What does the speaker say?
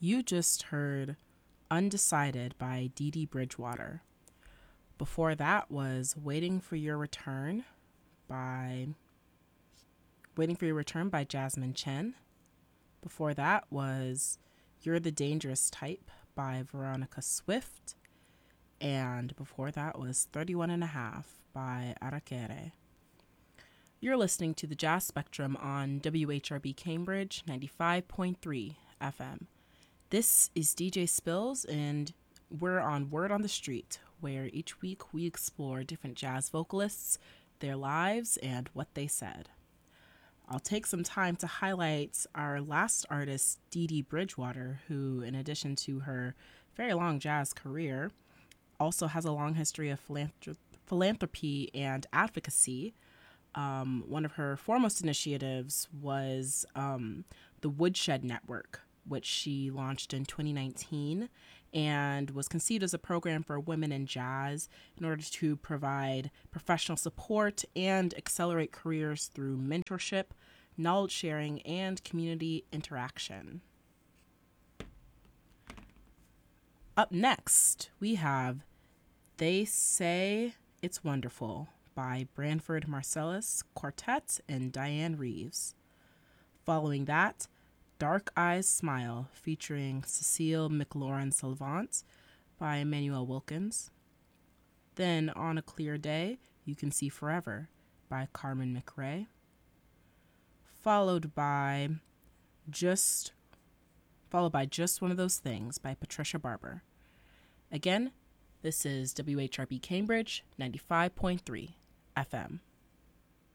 You just heard Undecided by Dee Dee Bridgewater. Before that was by Waiting for Your Return by Jasmine Chen. Before that was You're the Dangerous Type by Veronica Swift. And before that was 31 and a Half by Arakere. You're listening to the Jazz Spectrum on WHRB Cambridge 95.3 FM. This is DJ Spills, and we're on Word on the Street, where each week we explore different jazz vocalists, their lives, and what they said. I'll take some time to highlight our last artist, Dee Dee Bridgewater, who, in addition to her very long jazz career, also has a long history of philanthropy and advocacy. One of her foremost initiatives was the Woodshed Network, which she launched in 2019 and was conceived as a program for women in jazz in order to provide professional support and accelerate careers through mentorship, knowledge sharing, and community interaction. Up next, we have They Say It's Wonderful by Branford Marsalis Quartet and Diane Reeves. Following that, Dark Eyes Smile featuring Cecile McLaurin-Salvant by Emmanuel Wilkins. Then On a Clear Day, You Can See Forever by Carmen McRae. Followed by Just One of Those Things by Patricia Barber. Again, this is WHRB Cambridge 95.3 FM.